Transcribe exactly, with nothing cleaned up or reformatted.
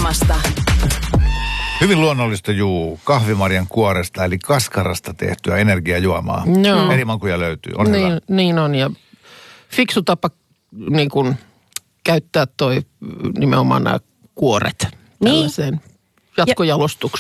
Ilmasta. Hyvin luonnollista juu, kahvimarjan kuoresta eli kaskarasta tehtyä energiajuomaa. Joo. Eri makuja löytyy, on niin, hyvä. Niin on, ja fiksu tapa niin kun, käyttää toi nimenomaan nämä kuoret tällaiseen jatkojalostukseen.